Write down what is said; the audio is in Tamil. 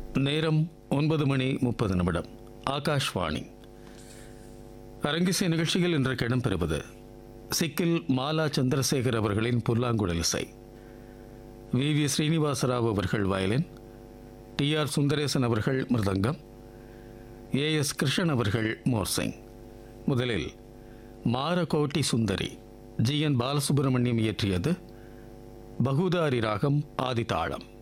நேரம் 9:30 ஆகாஷ்வாணி. அரங்கிசை நிகழ்ச்சியில் இன்றைக்கு இடம்பெறுவது சிக்கில் மாலா சந்திரசேகர் அவர்களின் புல்லாங்குழல் இசை, வி ஸ்ரீனிவாசராவ் அவர்கள் வயலின், டி.ஆர். சுந்தரேசன் அவர்கள் மிருதங்கம், ஏ.எஸ். கிருஷ்ணன் அவர்கள் மோர்சிங். முதலில் மாரகோட்டி சுந்தரி ஜி.என். பாலசுப்ரமணியம் இயற்றியது, பகுதாரி ராகம் ஆதிதாளம்.